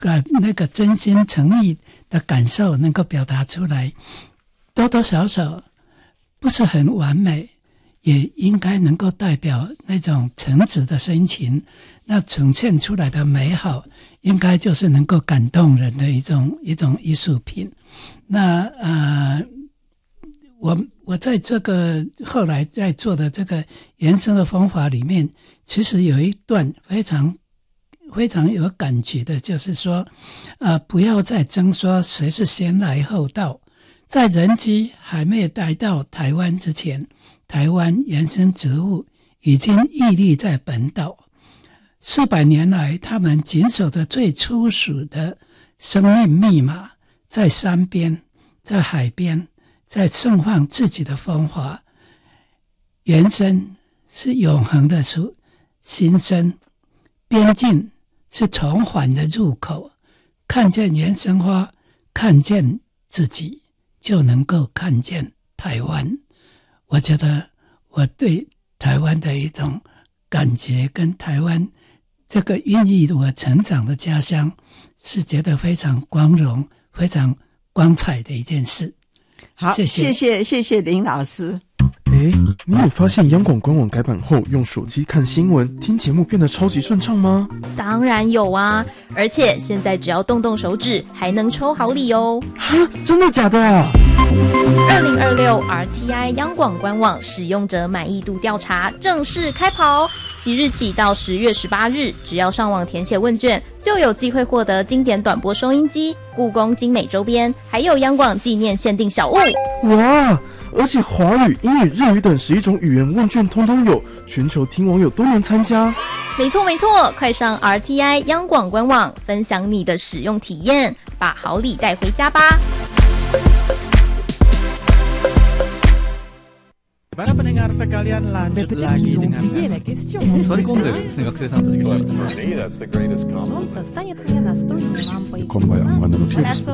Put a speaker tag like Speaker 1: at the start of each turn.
Speaker 1: 那个真心诚意的感受能够表达出来，多多少少不是很完美，也应该能够代表那种诚挚的心情，那呈现出来的美好应该就是能够感动人的一种艺术品。那我在这个后来在做的这个延伸的方法里面，其实有一段非常有感觉的，就是说不要再争说谁是先来后到，在人机还没有来到台湾之前，台湾原生植物已经屹立在本岛400年来，他们谨守着最初始的生命密码，在山边，在海边，在盛放自己的风华。原生是永恒的新生，边境是重返的入口。看见原生花，看见自己，就能够看见台湾。我觉得我对台湾的一种感觉，跟台湾这个孕育我成长的家乡，是觉得非常光荣、非常光彩的一件事。
Speaker 2: 好，谢谢林老师。
Speaker 3: 你有发现央广官网改版后，用手机看新闻、听节目变得超级顺畅吗？
Speaker 4: 当然有啊，而且现在只要动动手指，还能抽好礼哦！
Speaker 3: 哈，真的假的啊
Speaker 4: ？2026 RTI 央广官网使用者满意度调查正式开跑，即日起到10月18日，只要上网填写问卷，就有机会获得经典短波收音机、故宫精美周边，还有央广纪念限定小物。
Speaker 3: 哇！而且华语、英语、日语等11种语言问卷通通有，全球听网友都能参加。
Speaker 4: 没错，快上 RTI 央广官网，分享你的使用体验，把好礼带回家吧。
Speaker 5: Para pendengar sekalian, lanjut lagi dengan Sorry,学生さんたちが。
Speaker 6: こんばんは、